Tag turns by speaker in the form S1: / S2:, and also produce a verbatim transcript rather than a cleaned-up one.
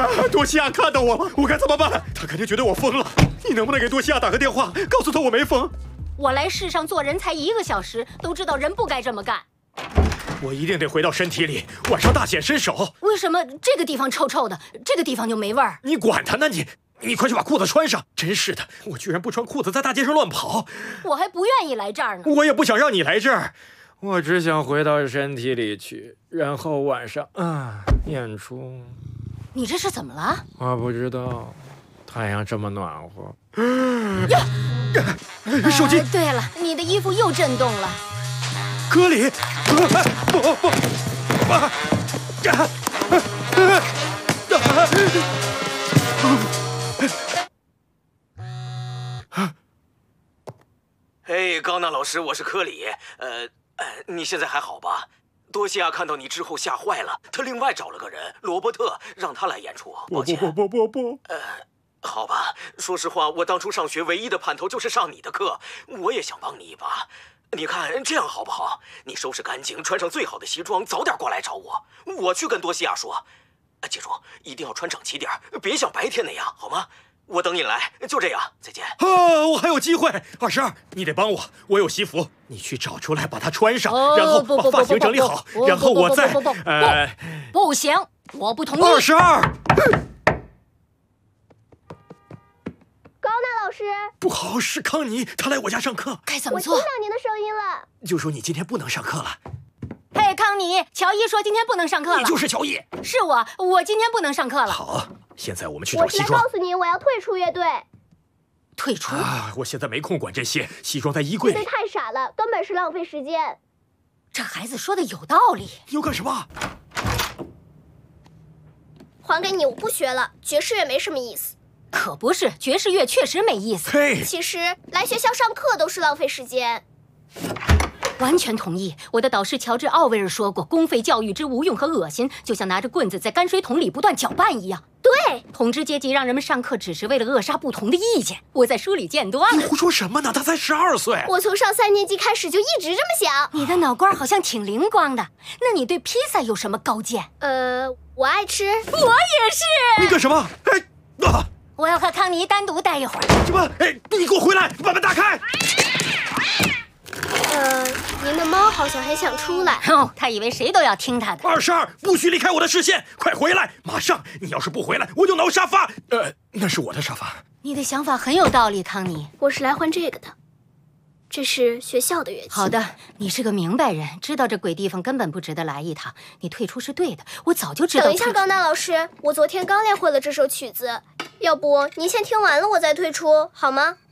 S1: 啊！多西亚看到我了，我该怎么办？他肯定觉得我疯了。你能不能给多西亚打个电话，告诉他我没疯？
S2: 我来世上做人才一个小时，都知道人不该这么干。
S1: 我一定得回到身体里，晚上大显身手。
S2: 为什么这个地方臭臭的，这个地方就没味儿？
S1: 你管他呢你！你快去把裤子穿上！真是的，我居然不穿裤子在大街上乱跑。
S2: 我还不愿意来这儿呢。
S1: 我也不想让你来这儿，我只想回到身体里去，然后晚上啊演出。
S2: 你这是怎么了？
S1: 我不知道，太阳这么暖和。
S2: 呀，
S1: 手机、
S2: 呃。对了，你的衣服又震动了。
S1: 科里，不不不，啊啊
S3: 啊！嘿，高娜老师，我是科里。呃，呃，你现在还好吧？多西亚看到你之后吓坏了，他另外找了个人，罗伯特，让他来演出。抱歉。
S1: 不不不不不。
S3: 呃，好吧，说实话，我当初上学唯一的盼头就是上你的课，我也想帮你一把。你看这样好不好？你收拾干净，穿上最好的西装，早点过来找我，我去跟多西亚说。记住，一定要穿整齐点，别像白天那样，好吗？我等你来，就这样，再见。
S1: 啊，我还有机会。二十二，你得帮我，我有西服，你去找出来，把它穿上，
S2: 哦、
S1: 然后把发型整理好，然后我再……
S2: 呃，不行，我不同意。
S1: 二十二。
S4: 高娜老师，
S1: 不好，是康妮，她来我家上课。
S2: 该怎么做？
S4: 我听到您的声音了。
S1: 就说你今天不能上课了。
S2: 嘿，康妮，乔伊说今天不能上课了。
S1: 你就是乔伊。
S2: 是我，我今天不能上课了。
S1: 好，现在我们去找西装。
S4: 我是来告诉你，我要退出乐队。
S2: 退出？
S1: 啊，我现在没空管这些，西装在衣柜里。
S4: 乐队太傻了，根本是浪费时间。
S2: 这孩子说的有道理。
S1: 有干什么？
S4: 还给你，我不学了。爵士乐没什么意思。
S2: 可不是，爵士乐确实没意思。
S1: 嘿，
S4: 其实来学校上课都是浪费时间。
S2: 完全同意。我的导师乔治·奥威尔说过，公费教育之无用和恶心，就像拿着棍子在泔水桶里不断搅拌一样。
S4: 对，
S2: 统治阶级让人们上课只是为了扼杀不同的意见。我在书里见多了。
S1: 你胡说什么呢？他才十二岁。
S4: 我从上三年级开始就一直这么想。
S2: 你的脑瓜好像挺灵光的。那你对披萨有什么高见？
S4: 呃，我爱吃。
S2: 我也是。
S1: 你干什么？哎啊！
S2: 我要和康妮单独待一会儿。
S1: 什么？哎，你给我回来，把门打开。
S4: 呃，您的猫好像还想出来。
S2: 哦，他以为谁都要听他的。
S1: 二十二，不许离开我的视线，快回来，马上！你要是不回来，我就挠沙发。呃，那是我的沙发。
S2: 你的想法很有道理，康妮。
S4: 我是来换这个的，这是学校的乐器。
S2: 好的，你是个明白人，知道这鬼地方根本不值得来一趟。你退出是对的，我早就知道。
S4: 等一下，高娜老师，我昨天刚练会了这首曲子，要不您先听完了我再退出，好吗？